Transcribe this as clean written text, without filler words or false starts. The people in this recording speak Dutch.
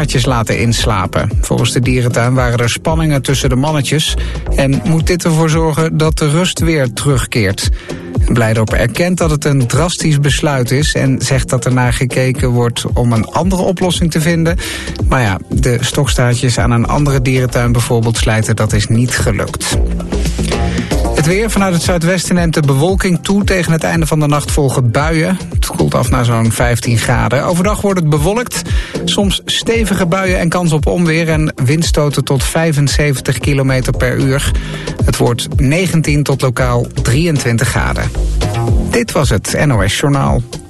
stokstaartjes laten inslapen. Volgens de dierentuin waren er spanningen tussen de mannetjes en moet dit ervoor zorgen dat de rust weer terugkeert. Blijdorp erkent dat het een drastisch besluit is en zegt dat er naar gekeken wordt om een andere oplossing te vinden. Maar ja, de stokstaartjes aan een andere dierentuin bijvoorbeeld slijten, dat is niet gelukt. Het weer. Vanuit het zuidwesten neemt de bewolking toe. Tegen het einde van de nacht volgen buien. Het koelt af naar zo'n 15 graden. Overdag wordt het bewolkt. Soms stevige buien en kans op onweer en windstoten tot 75 km per uur. Het wordt 19 tot lokaal 23 graden. Dit was het NOS Journaal.